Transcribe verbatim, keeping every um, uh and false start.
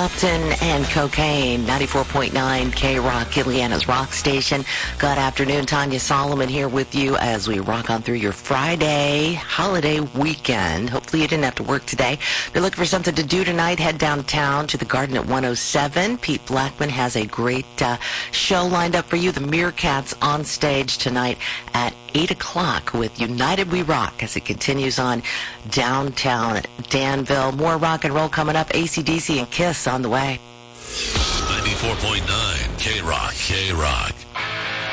Compton and Cocaine, ninety-four point nine K-Rock, Ileana's Rock Station. Good afternoon, Tanya Solomon here with you as we rock on through your Friday holiday weekend. Hopefully you didn't have to work today. If you're looking for something to do tonight, head downtown to the Garden at one oh seven. Pete Blackman has a great uh, show lined up for you. The Meerkats on stage tonight at eight o'clock with United We Rock as it continues on downtown Danville. More rock and roll coming up. A C D C and Kiss on the way. ninety-four point nine K-Rock, K-Rock.